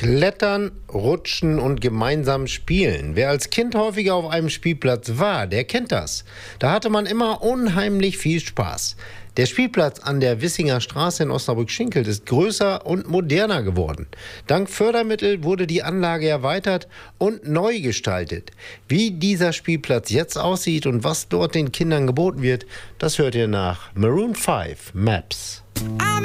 Klettern, Rutschen und gemeinsam spielen. Wer als Kind häufiger auf einem Spielplatz war, der kennt das. Da hatte man immer unheimlich viel Spaß. Der Spielplatz an der Wissinger Straße in Osnabrück-Schinkel ist größer und moderner geworden. Dank Fördermittel wurde die Anlage erweitert und neu gestaltet. Wie dieser Spielplatz jetzt aussieht und was dort den Kindern geboten wird, das hört ihr nach Maroon 5 Maps.